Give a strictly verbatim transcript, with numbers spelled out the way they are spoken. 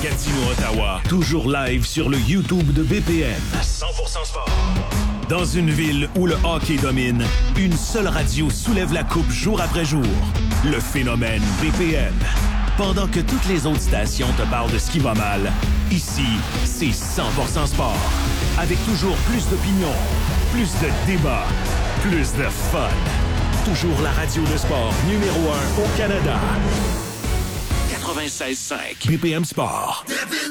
Gatineau-Ottawa, toujours live sur le YouTube de B P M. cent pour cent sport. Dans une ville où le hockey domine, une seule radio soulève la coupe jour après jour. Le phénomène B P M. Pendant que toutes les autres stations te parlent de ce qui va mal, ici, c'est cent pour cent sport. Avec toujours plus d'opinions, plus de débats, plus de fun. Toujours la radio de sport numéro un au Canada. quatre-vingt-seize cinq B P M Sport.